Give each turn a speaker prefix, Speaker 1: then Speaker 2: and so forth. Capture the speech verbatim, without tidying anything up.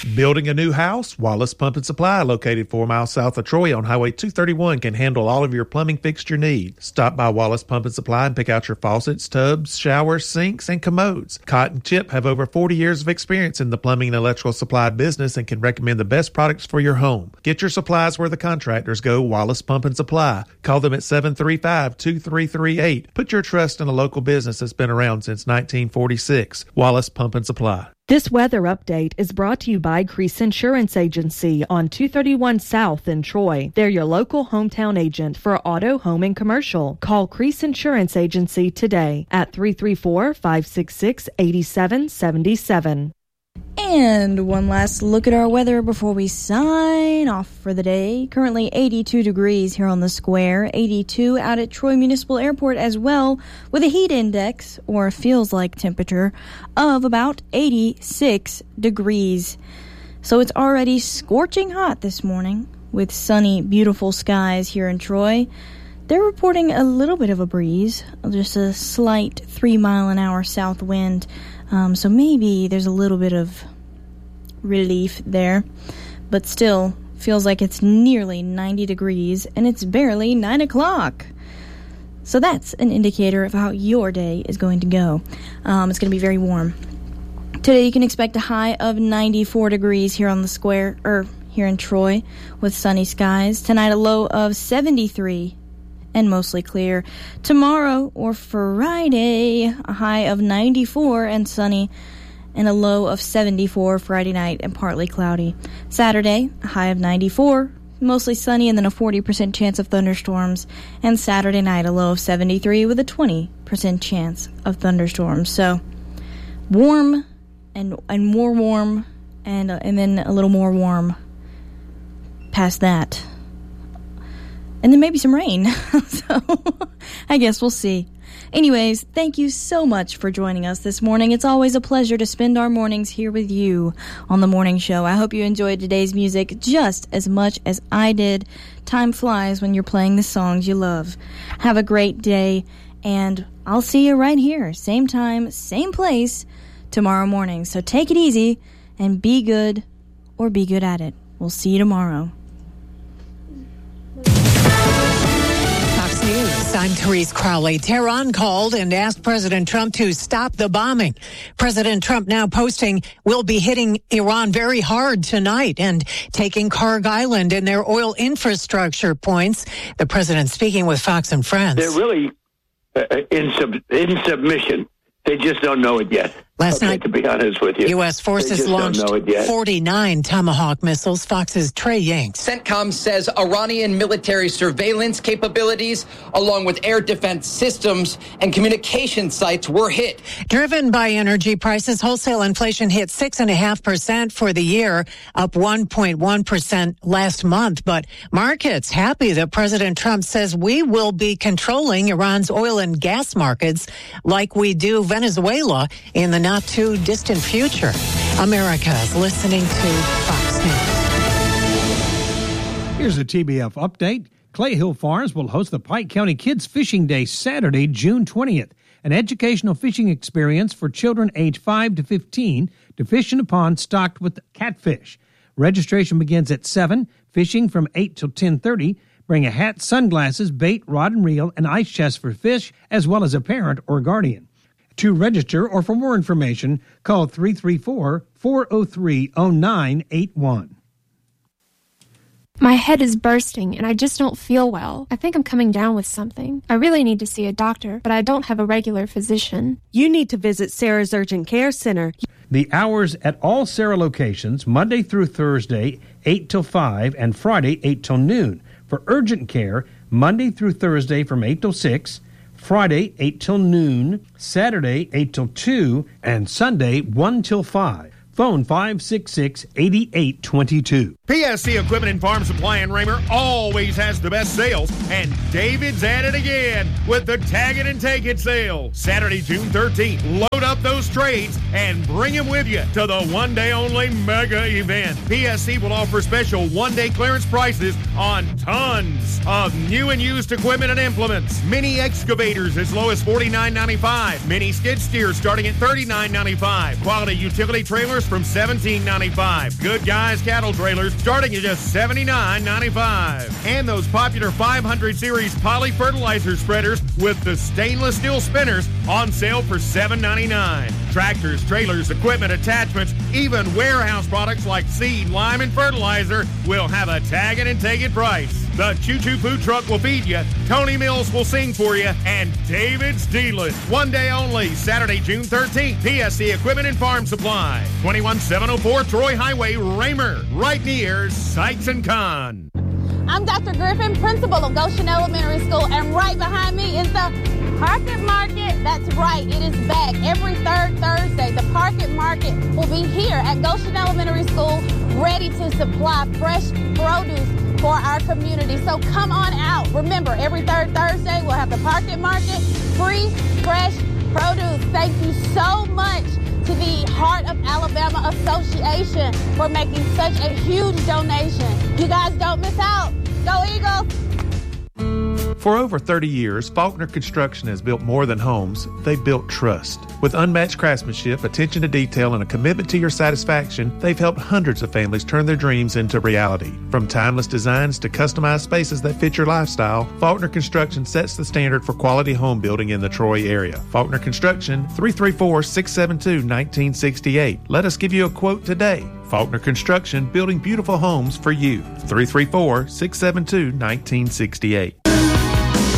Speaker 1: Building a new house? Wallace Pump and Supply, located four miles south of Troy on Highway two thirty-one, can handle all of your plumbing fixture needs. Stop by Wallace Pump and Supply and pick out your faucets, tubs, showers, sinks, and commodes. Cotton Chip have over forty years of experience in the plumbing and electrical supply business and can recommend the best products for your home. Get your supplies where the contractors go, Wallace Pump and Supply. Call them at seven three five, two three three eight. Put your trust in a local business that's been around since nineteen forty-six. Wallace Pump and Supply.
Speaker 2: This weather update is brought to you by Crease Insurance Agency on two thirty-one South in Troy. They're your local hometown agent for auto, home, and commercial. Call Crease Insurance Agency today at three three four, five six six, eight seven seven seven.
Speaker 3: And one last look at our weather before we sign off for the day. Currently eighty-two degrees here on the square, eighty-two out at Troy Municipal Airport as well, with a heat index, or feels like temperature, of about eighty-six degrees. So it's already scorching hot this morning with sunny, beautiful skies here in Troy. They're reporting a little bit of a breeze, just a slight three mile an hour south wind. Um, so maybe there's a little bit of relief there, but still feels like it's nearly ninety degrees and it's barely nine o'clock. So that's an indicator of how your day is going to go. Um, it's going to be very warm. Today you can expect a high of ninety-four degrees here on the square, or here in Troy, with sunny skies. Tonight a low of seventy-three and mostly clear. Tomorrow, or Friday, a high of ninety-four and sunny, and a low of seventy-four Friday night and partly cloudy. Saturday, a high of ninety-four, mostly sunny, and then a forty percent chance of thunderstorms. And Saturday night, a low of seventy-three with a twenty percent chance of thunderstorms. So warm and and more warm, and uh, and then a little more warm past that. And then maybe some rain. So I guess we'll see. Anyways, thank you so much for joining us this morning. It's always a pleasure to spend our mornings here with you on the morning show. I hope you enjoyed today's music just as much as I did. Time flies when you're playing the songs you love. Have a great day, and I'll see you right here, same time, same place, tomorrow morning. So take it easy and be good, or be good at it. We'll see you tomorrow.
Speaker 4: News. I'm Therese Crowley. Tehran called and asked President Trump to stop the bombing. President Trump now posting, "We'll be hitting Iran very hard tonight," and taking Karg Island and their oil infrastructure points. The president speaking with Fox and Friends.
Speaker 5: They're really uh, in, sub- in submission. They just don't know it yet.
Speaker 4: Last
Speaker 5: okay,
Speaker 4: night,
Speaker 5: to be honest with you,
Speaker 4: U S forces launched forty-nine Tomahawk missiles. Fox's Trey Yanks.
Speaker 6: CENTCOM says Iranian military surveillance capabilities, along with air defense systems and communication sites, were hit.
Speaker 4: Driven by energy prices, wholesale inflation hit six point five percent for the year, up one point one percent last month. But markets happy that President Trump says we will be controlling Iran's oil and gas markets like we do Venezuela in the not too distant future. America is listening to Fox News.
Speaker 7: Here's a T B F update. Clay Hill Farms will host the Pike County Kids Fishing Day Saturday, June twentieth, an educational fishing experience for children age five to fifteen to fish in a pond stocked with catfish. Registration begins at seven, fishing from eight till ten thirty. Bring a hat, sunglasses, bait, rod and reel, and ice chest for fish, as well as a parent or guardian. To register or for more information, call three three four, four oh three, oh nine eight one.
Speaker 8: My head is bursting and I just don't feel well. I think I'm coming down with something. I really need to see a doctor, but I don't have a regular physician.
Speaker 2: You need to visit Sarah's Urgent Care Center.
Speaker 7: The hours at all Sarah locations, Monday through Thursday, eight till five, and Friday, eight till noon. For urgent care, Monday through Thursday from eight till six, Friday, eight till noon, Saturday, eight till two, and Sunday, one till five. Phone five six six, eight eight two two.
Speaker 9: P S C Equipment and Farm Supply in Raymer always has the best sales, and David's at it again with the Tag It and Take It sale. Saturday, June thirteenth, load up those trades and bring them with you to the one-day-only mega event. P S C will offer special one-day clearance prices on tons of new and used equipment and implements. Mini excavators as low as forty-nine ninety-five. Mini skid steers starting at thirty-nine ninety-five. Quality utility trailers trailers from seventeen ninety-five. Good Guys cattle trailers starting at just seventy-nine ninety-five. And those popular five hundred series poly fertilizer spreaders with the stainless steel spinners on sale for seven ninety-nine. Tractors, trailers, equipment, attachments, even warehouse products like seed, lime, and fertilizer will have a tag it and take it price. The Choo Choo Food Truck will feed you, Tony Mills will sing for you, and David's dealing. One day only, Saturday, June thirteenth, P S C Equipment and Farm Supply, twenty-one seven oh four Troy Highway, Raymer, right near Sykes and Kahn.
Speaker 10: I'm Doctor Griffin, principal of Goshen Elementary School, and right behind me is the Park-It Market. That's right, it is back every third Thursday. The Park-It Market will be here at Goshen Elementary School, ready to supply fresh produce for our community. So come on out. Remember, every third Thursday we'll have the Park-It Market, free, fresh produce. Thank you so much to the Heart of Alabama Association for making such a huge donation. You guys don't miss out. Go Eagles!
Speaker 1: For over thirty years, Faulkner Construction has built more than homes. They've built trust. With unmatched craftsmanship, attention to detail, and a commitment to your satisfaction, they've helped hundreds of families turn their dreams into reality. From timeless designs to customized spaces that fit your lifestyle, Faulkner Construction sets the standard for quality home building in the Troy area. Faulkner Construction, three three four, six seven two, one nine six eight. Let us give you a quote today. Faulkner Construction, building beautiful homes for you. three three four, six seven two, one nine six eight.